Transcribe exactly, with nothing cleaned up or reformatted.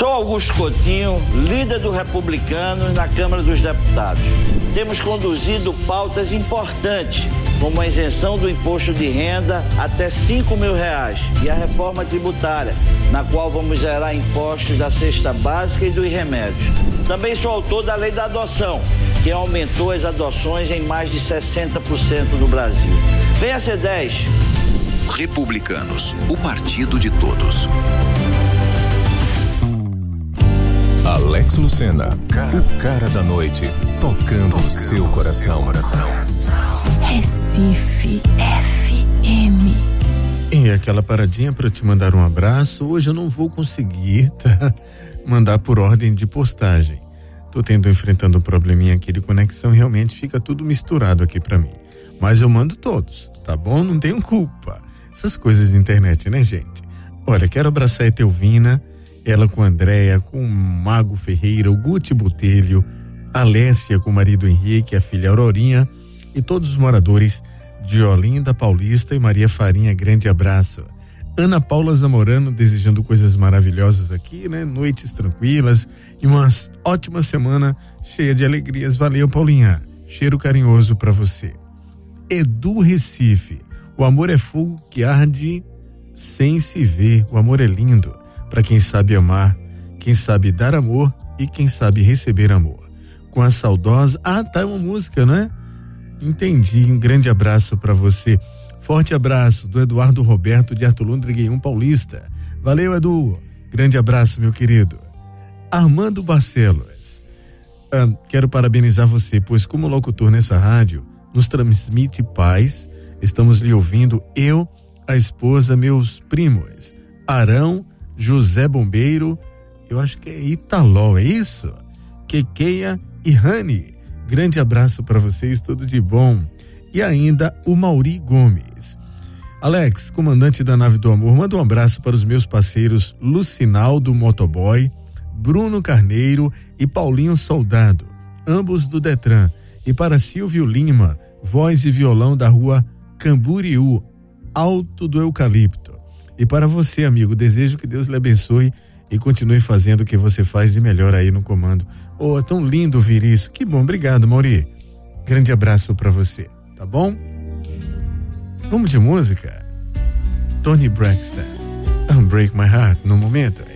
Sou Augusto Coutinho, líder do Republicanos na Câmara dos Deputados. Temos conduzido pautas importantes, como a isenção do imposto de renda até cinco mil reais e a reforma tributária, na qual vamos zerar impostos da cesta básica e dos remédios. Também sou autor da lei da adoção, que aumentou as adoções em mais de sessenta por cento no Brasil. Venha ser dez. Republicanos, o partido de todos. Alex Lucena, o cara da noite, tocando o seu coração. Recife F M. E aquela paradinha para te mandar um abraço. Hoje eu não vou conseguir, tá? Mandar por ordem de postagem. Tô tendo, enfrentando um probleminha aqui de conexão, realmente fica tudo misturado aqui para mim. Mas eu mando todos, tá bom? Não tenho culpa. Essas coisas de internet, né, gente? Olha, quero abraçar a Etelvina, ela com a Andréia, com o Mago Ferreira, o Guti Botelho, a Alessia com o marido Henrique, a filha Aurorinha e todos os moradores de Olinda Paulista e Maria Farinha, grande abraço. Ana Paula Zamorano desejando coisas maravilhosas aqui, né? Noites tranquilas e uma ótima semana cheia de alegrias. Valeu, Paulinha. Cheiro carinhoso pra você. Edu Recife, o amor é fogo que arde sem se ver, o amor é lindo. Para quem sabe amar, quem sabe dar amor e quem sabe receber amor. Com a saudosa... Ah, tá, é uma música, não é? Entendi, um grande abraço para você. Forte abraço do Eduardo Roberto de Artolundra Guium Paulista. Valeu, Edu. Grande abraço, meu querido. Armando Barcelos. Ah, quero parabenizar você, pois como locutor nessa rádio, nos transmite paz. Estamos lhe ouvindo, eu, a esposa, meus primos. Arão, José Bombeiro, eu acho que é Italó, é isso? Quequeia e Rani. Grande abraço para vocês, tudo de bom. E ainda o Mauri Gomes. Alex, comandante da Nave do Amor, manda um abraço para os meus parceiros Lucinaldo Motoboy, Bruno Carneiro e Paulinho Soldado, ambos do Detran. E para Silvio Lima, voz e violão da rua Camboriú, Alto do Eucalipto. E para você, amigo, desejo que Deus lhe abençoe e continue fazendo o que você faz de melhor aí no comando. Oh, é tão lindo ouvir isso. Que bom, obrigado, Mauri. Grande abraço para você, tá bom? Vamos de música? Tony Braxton, Unbreak My Heart, no momento.